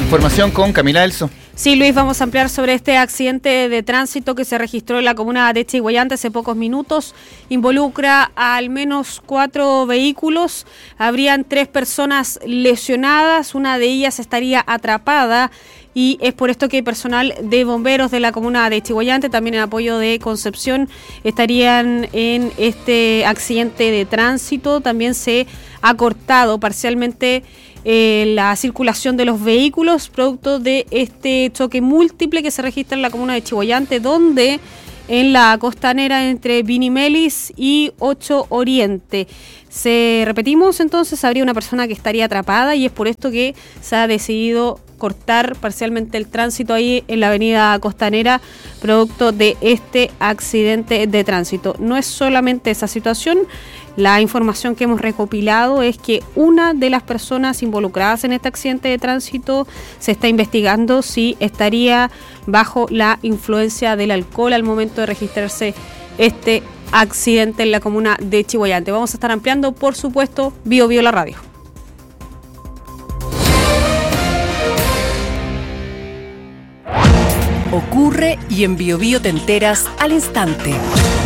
Información con Camila Elso. Sí, Luis, vamos a ampliar sobre este accidente de tránsito que se registró en la comuna de Chiguayante hace pocos minutos. Involucra a al menos 4 vehículos. Habrían 3 personas lesionadas, una de ellas estaría atrapada. Y es por esto que personal de bomberos de la comuna de Chiguayante, también en apoyo de Concepción, estarían en este accidente de tránsito. También se ha cortado parcialmente la circulación de los vehículos, producto de este choque múltiple que se registra en la comuna de Chiguayante, donde en la costanera entre Vinimelis y 8 Oriente. Repetimos entonces, habría una persona que estaría atrapada y es por esto que se ha decidido cortar parcialmente el tránsito ahí en la avenida Costanera, producto de este accidente de tránsito. No es solamente esa situación, la información que hemos recopilado es que una de las personas involucradas en este accidente de tránsito se está investigando si estaría bajo la influencia del alcohol al momento de registrarse este accidente en la comuna de Chiguayante. Vamos a estar ampliando, por supuesto, Bio la radio. Ocurre y en Bio te enteras al instante.